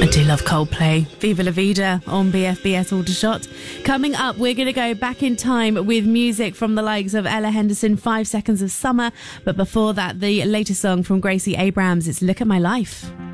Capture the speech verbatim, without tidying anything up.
do love Coldplay. Viva La Vida on B F B S Aldershot. Coming up, we're going to go back in time with music from the likes of Ella Henderson, Five Seconds of Summer. But before that, the latest song from Gracie Abrams, it's Look at My Life.